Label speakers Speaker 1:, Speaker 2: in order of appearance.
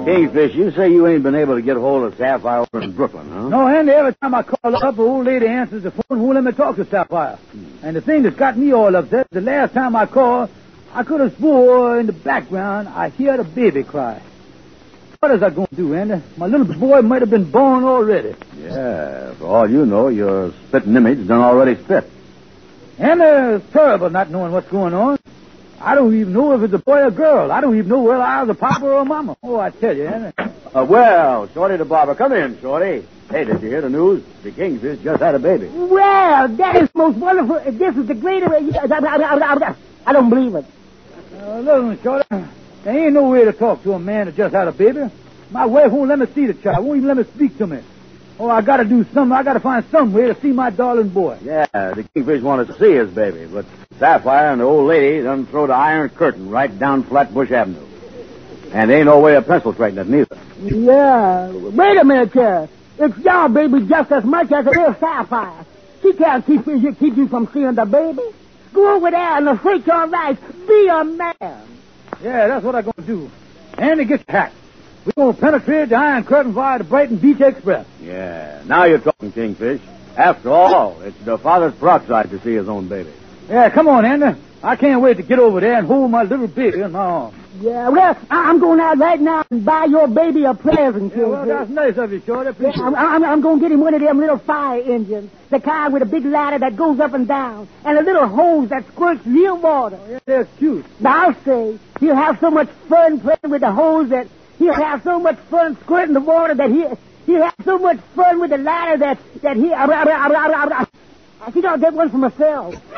Speaker 1: Kingfish, you say you ain't been able to get hold of Sapphire over in Brooklyn, huh?
Speaker 2: No, Andy, every time I call up, the old lady answers the phone and won't let me talk to Sapphire. And the thing that's got me all upset, the last time I called, I could have swore in the background I heard a baby cry. What is that going to do, Andy? My little boy might have been born already.
Speaker 1: Yeah, for all you know, your spitting image done already spit.
Speaker 2: Andy, it's terrible not knowing what's going on. I don't even know if it's a boy or girl. I don't even know whether I was a papa or a mama. Oh, I tell you, Andy.
Speaker 1: Well, Shorty the barber, come in, Shorty. Hey, did you hear the news? The Kingfish just had a baby.
Speaker 3: Well, that is most wonderful. This is the greatest... I don't believe it.
Speaker 2: Listen, Shorty, there ain't no way to talk to a man that just had a baby. My wife won't let me see the child. Won't even let me speak to me. Oh, I got to do something. I got to find some way to see my darling boy.
Speaker 1: Yeah, the Kingfish wanted to see his baby, but Sapphire and the old lady done throw the iron curtain right down Flatbush Avenue. And there ain't no way of pencil straightening it neither.
Speaker 3: Yeah. Wait a minute here. It's your baby just as much as it is Sapphire. She can't keep you from seeing the baby. Go over there and assert your rights. Be a man.
Speaker 2: Yeah, that's what I'm going to do. Andy, get your hat. We're going to penetrate the iron curtain via the Brighton Beach Express.
Speaker 1: Yeah, now you're talking, Kingfish. After all, it's the father's peroxide to see his own baby.
Speaker 2: Yeah, come on, Andy. I can't wait to get over there and hold my little baby in my arms.
Speaker 3: Yeah, well, I'm going out right now and buy your baby a present.
Speaker 2: Yeah, well, that's nice of you, Shorty. Appreciate it.
Speaker 3: I'm going to get him one of them little fire engines. The kind with a big ladder that goes up and down. And a little hose that squirts real water.
Speaker 2: Yeah, that's cute.
Speaker 3: Now, I'll say, he'll have so much fun playing with the hose that he'll have so much fun squirting the water that he'll have so much fun with the ladder that he... I think I'll get one for myself.